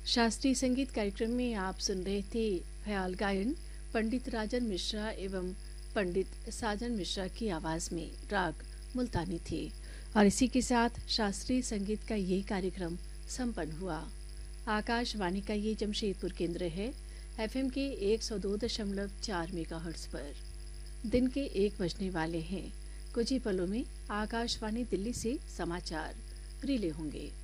शास्त्रीय संगीत कार्यक्रम में आप सुन रहे थे ख्याल गायन पंडित राजन मिश्रा एवं पंडित साजन मिश्रा की आवाज में राग मुल्तानी थे। और इसी के साथ शास्त्रीय संगीत का ये कार्यक्रम संपन्न हुआ। आकाशवाणी का ये जमशेदपुर केंद्र है, एफएम के 102.4 मेगाहर्ट्ज पर। दिन के 1 बजने वाले हैं। कुछ ही पलों में आकाशवाणी दिल्ली से समाचार रिले होंगे।